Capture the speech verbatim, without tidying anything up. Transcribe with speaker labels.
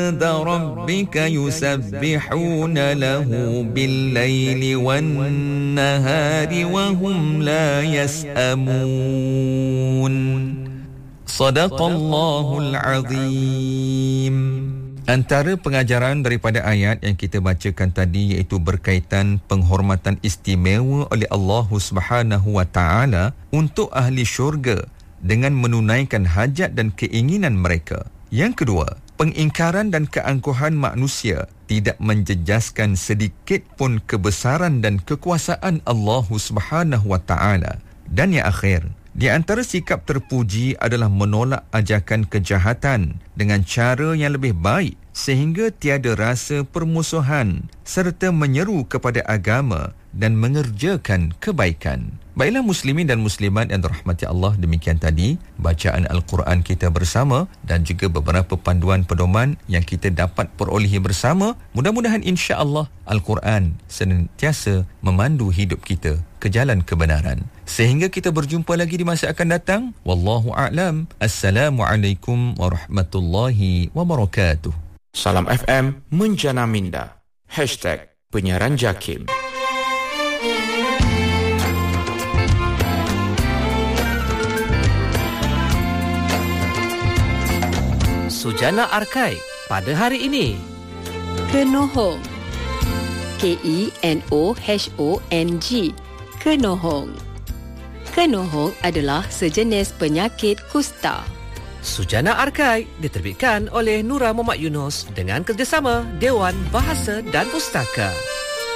Speaker 1: عند ربك يسبحون له بالليل والنهار وهم لا يسأمون صدق الله العظيم. Antara pengajaran daripada ayat yang kita bacakan tadi iaitu berkaitan penghormatan istimewa oleh Allah Subhanahu wa taala untuk ahli syurga dengan menunaikan hajat dan keinginan mereka. Yang kedua, pengingkaran dan keangkuhan manusia tidak menjejaskan sedikit pun kebesaran dan kekuasaan Allah Subhanahu wa taala. Dan yang akhir, di antara sikap terpuji adalah menolak ajakan kejahatan dengan cara yang lebih baik sehingga tiada rasa permusuhan serta menyeru kepada agama dan mengerjakan kebaikan. Baiklah muslimin dan muslimat yang dirahmati Allah, demikian tadi bacaan Al-Quran kita bersama dan juga beberapa panduan pedoman yang kita dapat perolehi bersama. Mudah-mudahan insya-Allah Al-Quran senantiasa memandu hidup kita ke jalan kebenaran. Sehingga kita berjumpa lagi di masa akan datang. Wallahu a'lam. Assalamualaikum warahmatullahi wabarakatuh.
Speaker 2: Salam F M Menjana Minda. Hashtag Penyiaran Jakim.
Speaker 3: Sujana Arkai pada hari ini.
Speaker 4: Kenohong. K E N O H O N G. Kenohong. Kenohong adalah sejenis penyakit kusta.
Speaker 3: Sujana Arkai diterbitkan oleh Nura Muhammad Yunus dengan kerjasama Dewan Bahasa dan Pustaka.